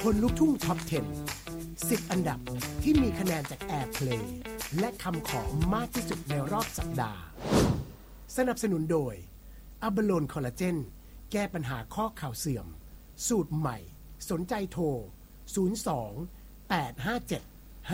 คนลูกทุ่งท็อป 10 10 อันดับที่มีคะแนนจาก Airplay และคำขอมากที่สุดในรอบสัปดาห์สนับสนุนโดยอะบาโลนคอลลาเจนแก้ปัญหาข้อเข่าเสื่อมสูตรใหม่สนใจโทร02 857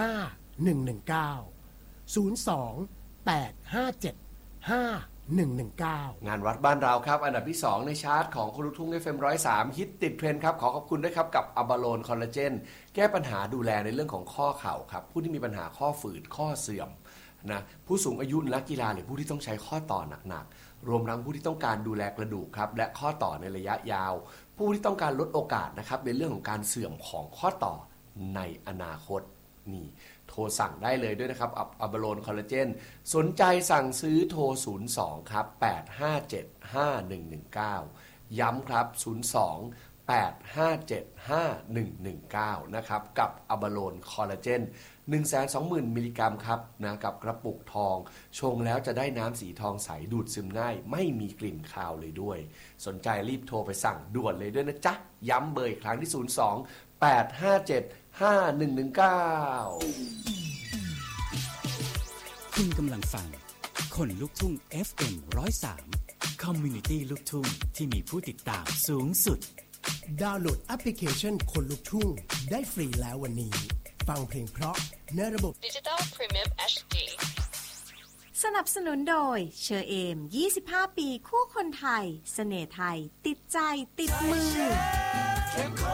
5119 02 857 5119 งานวัดบ้านเราครับอันดับที่2ในชาร์ตของคนลูกทุ่ง FM 103ฮิตติดเทรนด์ครับขอขอบคุณด้วยครับกับอะบาโลนคอลลาเจนแก้ปัญหาดูแลในเรื่องของข้อเข่าครับผู้ที่มีปัญหาข้อฝืดข้อเสื่อมนะผู้สูงอายุนักกีฬาหรือผู้ที่ต้องใช้ข้อต่อหนักๆรวมทั้งผู้ที่ต้องการดูแลกระดูกครับและข้อต่อในระยะยาวผู้ที่ต้องการลดโอกาสนะครับในเรื่องของการเสื่อมของข้อต่อในอนาคตนี่โทรสั่งได้เลยด้วยนะครับอะบาโลนคอลลาเจนสนใจสั่งซื้อโทร02ครับ857 5119ย้ำครับ02 857 5119นะครับกับอะบาโลนคอลลาเจน120,000 มิลลิกรัมครับนะกับกระปุกทองชงแล้วจะได้น้ำสีทองใสดูดซึมง่ายไม่มีกลิ่นคาวเลยด้วยสนใจรีบโทรไปสั่งด่วนเลยด้วยนะจ๊ะย้ำเบอร์อีกครั้งที่02 857 5119 คุณกำลังฟังคนลุกทุ่ง FM 103 Community ลูกทุ่งที่มีผู้ติดตามสูงสุดดาวน์โหลดแอปพลิเคชันคนลุกทุ่งได้ฟรีแล้ววันนี้ฟังเพลงเพราะในระบบ Digital Premium HD สนับสนุนโดยเชอเอม25 ปีคู่คนไทยเสน่ห์ไทยติดใจติดมือ